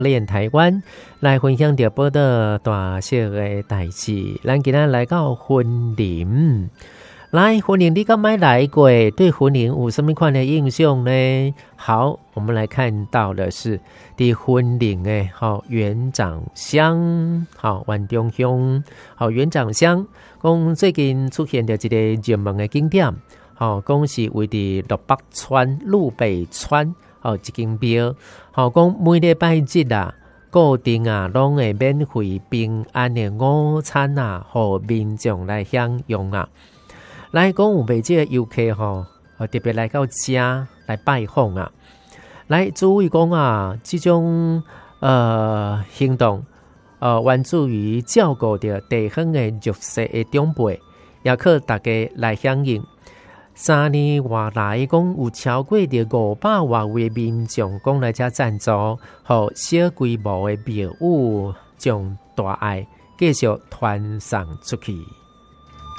练台湾来分享着报道大小的代志。咱今仔来到婚礼，来婚礼你敢没来过？对婚礼有什么款的印象呢？好，我们来看到的是伫婚礼的园长乡，园中乡，园长乡，讲最近出现着一个热门的景点，讲是位伫鹿北川一间庙，讲每礼拜日啊，固定啊，拢会免费平安的午餐啊，互民众来享用啊。来讲有袂少游客特别来到遮来拜访啊，来注意讲啊，这种行动源自于照顾着地方的弱势的长辈，也可大家来响应。3年外来讲有超过着500多位民众讲来遮赞助，互小规模的庙宇将大爱继续传送出去。